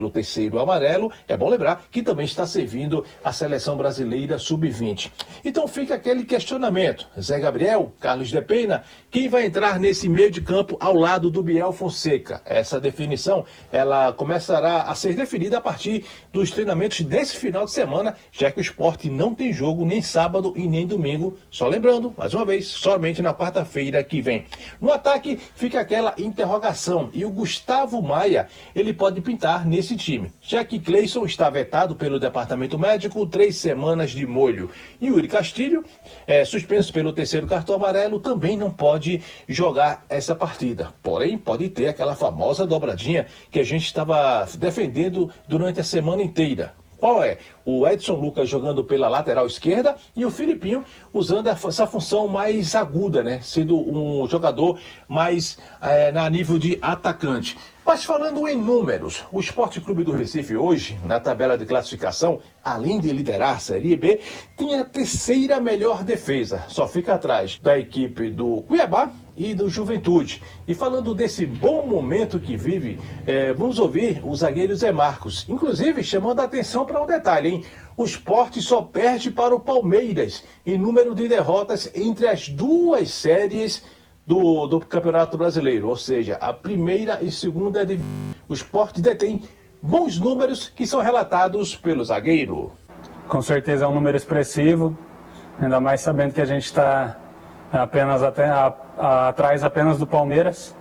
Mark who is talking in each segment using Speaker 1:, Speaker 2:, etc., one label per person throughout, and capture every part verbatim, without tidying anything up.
Speaker 1: No terceiro amarelo, é bom lembrar que também está servindo a seleção brasileira sub vinte. Então fica aquele questionamento, Zé Gabriel, Carlos de Pena, quem vai entrar nesse meio de campo ao lado do Biel Fonseca? Essa definição, ela começará a ser definida a partir dos treinamentos desse final de semana, já que o Sport não tem jogo nem sábado e nem domingo, só lembrando, mais uma vez, somente na quarta-feira que vem. No ataque fica aquela interrogação, e o Gustavo Maia, ele pode pintar nesse time, já que Cleison está vetado pelo departamento médico, três semanas de molho. E Yuri Castilho, é, suspenso pelo terceiro cartão amarelo, também não pode jogar essa partida. Porém, pode ter aquela famosa dobradinha que a gente estava defendendo durante a semana inteira. Qual é? O Edson Lucas jogando pela lateral esquerda e o Filipinho usando essa função mais aguda, né? Sendo um jogador mais é, na nível de atacante. Mas falando em números, o Sport Clube do Recife hoje, na tabela de classificação, além de liderar a Série B, tem a terceira melhor defesa. Só fica atrás da equipe do Cuiabá e do Juventude. E falando desse bom momento que vive, é, vamos ouvir o zagueiro Zé Marcos, inclusive chamando a atenção para um detalhe, hein? O Sport só perde para o Palmeiras em número de derrotas entre as duas séries do, do Campeonato Brasileiro, ou seja, a primeira e segunda divisão. O Sport detém bons números que são relatados pelo zagueiro.
Speaker 2: Com certeza é um número expressivo, ainda mais sabendo que a gente está apenas até a, a, atrás apenas do Palmeiras,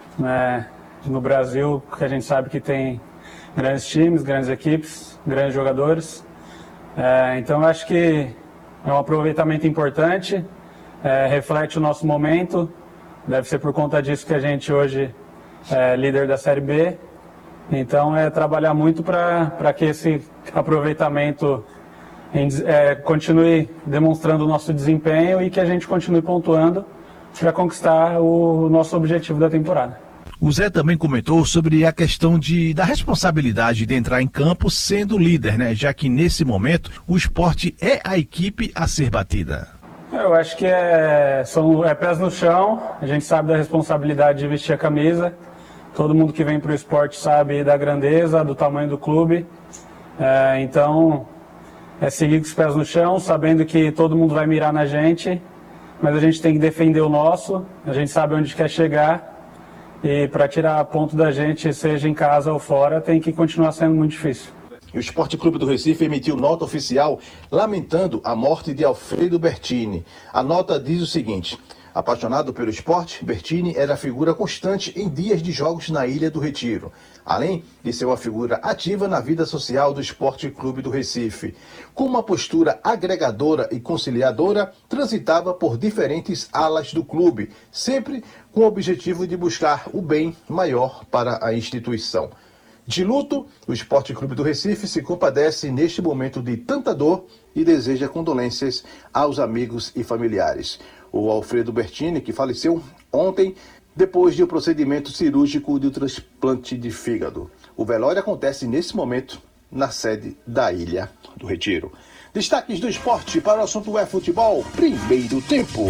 Speaker 2: né? No Brasil, que a gente sabe que tem grandes times, grandes equipes, grandes jogadores. É, então eu acho que é um aproveitamento importante, é, reflete o nosso momento, deve ser por conta disso que a gente hoje é líder da Série B. Então é trabalhar muito para que esse aproveitamento é, continue demonstrando o nosso desempenho e que a gente continue pontuando para conquistar o, o nosso objetivo da temporada.
Speaker 1: O Zé também comentou sobre a questão de, da responsabilidade de entrar em campo sendo líder, né? Já que nesse momento o Sport é a equipe a ser batida.
Speaker 2: Eu acho que é, são, é pés no chão, a gente sabe da responsabilidade de vestir a camisa, todo mundo que vem para o esporte sabe da grandeza, do tamanho do clube, é, então é seguir com os pés no chão, sabendo que todo mundo vai mirar na gente, mas a gente tem que defender o nosso, a gente sabe onde quer chegar. E para tirar ponto da gente, seja em casa ou fora, tem que continuar sendo muito difícil.
Speaker 1: E o Sport Clube do Recife emitiu nota oficial lamentando a morte de Alfredo Bertini. A nota diz o seguinte: apaixonado pelo esporte, Bertini era figura constante em dias de jogos na Ilha do Retiro, além de ser uma figura ativa na vida social do Sport Clube do Recife. Com uma postura agregadora e conciliadora, transitava por diferentes alas do clube, sempre com o objetivo de buscar o bem maior para a instituição. De luto, o Sport Clube do Recife se compadece neste momento de tanta dor e deseja condolências aos amigos e familiares. O Alfredo Bertini, que faleceu ontem depois de um procedimento cirúrgico de transplante de fígado. O velório acontece nesse momento na sede da Ilha do Retiro. Destaques do esporte para o assunto é futebol, primeiro tempo.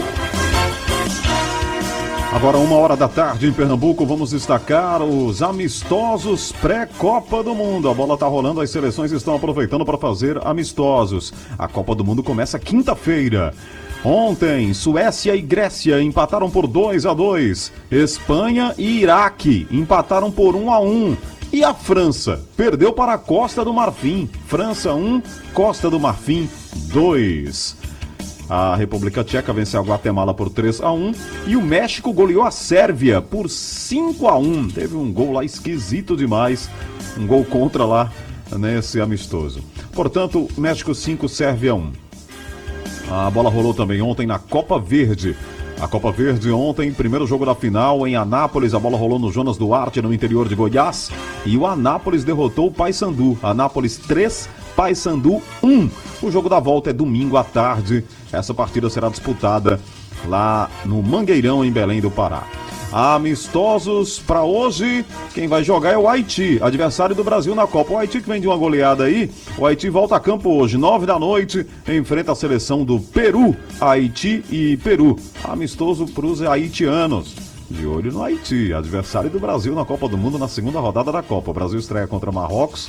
Speaker 3: Agora, uma hora da tarde em Pernambuco, vamos destacar os amistosos pré-Copa do Mundo. A bola tá rolando, as seleções estão aproveitando para fazer amistosos. A Copa do Mundo começa quinta-feira. Ontem, Suécia e Grécia empataram por dois a dois. Espanha e Iraque empataram por um a um. E a França perdeu para a Costa do Marfim. França um, Costa do Marfim dois. A República Tcheca venceu a Guatemala por três a um e o México goleou a Sérvia por cinco a um. Teve um gol lá esquisito demais, um gol contra lá nesse amistoso. Portanto, México cinco, Sérvia um. A bola rolou também ontem na Copa Verde. A Copa Verde ontem, primeiro jogo da final em Anápolis, a bola rolou no Jonas Duarte, no interior de Goiás, e o Anápolis derrotou o Paysandu. Anápolis três, Paysandu um. O jogo da volta é domingo à tarde. Essa partida será disputada lá no Mangueirão, em Belém do Pará. Amistosos para hoje, quem vai jogar é o Haiti, adversário do Brasil na Copa. O Haiti que vem de uma goleada aí, o Haiti volta a campo hoje, nove da noite, enfrenta a seleção do Peru, Haiti e Peru. Amistoso para os haitianos. De olho no Haiti, adversário do Brasil na Copa do Mundo na segunda rodada da Copa. O Brasil estreia contra Marrocos